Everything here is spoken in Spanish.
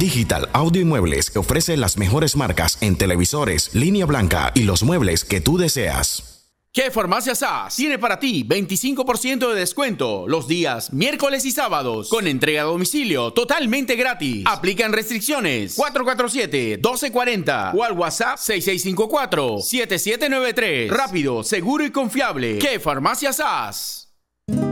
Digital Audio y Muebles que ofrece las mejores marcas en televisores, línea blanca y los muebles que tú deseas. ¿Qué Farmacia SAS tiene para ti 25% de descuento los días miércoles y sábados con entrega a domicilio totalmente gratis? Aplican restricciones 447-1240 o al WhatsApp 6654-7793. Rápido, seguro y confiable. ¿Qué Farmacia SAS?